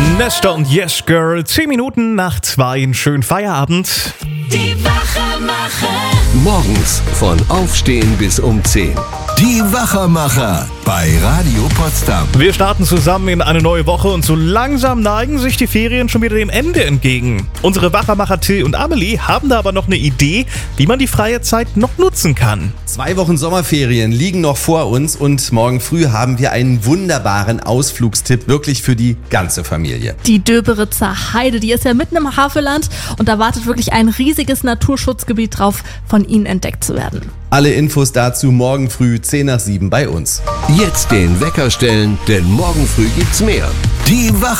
Nesta und Yes Girl, 10 Minuten nach 2, einen schönen Feierabend. Die Wachermacher. Morgens von Aufstehen bis um 10. Die Wachermacher bei Radio Potsdam. Wir starten zusammen in eine neue Woche und so langsam neigen sich die Ferien schon wieder dem Ende entgegen. Unsere Wachermacher Till und Amelie haben da aber noch eine Idee, wie man die freie Zeit noch nutzen kann. 2 Wochen Sommerferien liegen noch vor uns und morgen früh haben wir einen wunderbaren Ausflugstipp, wirklich für die ganze Familie. Die Döberitzer Heide, die ist ja mitten im Havelland und da wartet wirklich ein riesiges Naturschutzgebiet drauf, von Ihnen entdeckt zu werden. Alle Infos dazu morgen früh 10 nach 7 bei uns. Jetzt den Wecker stellen, denn morgen früh gibt's mehr. Die Wachermacher.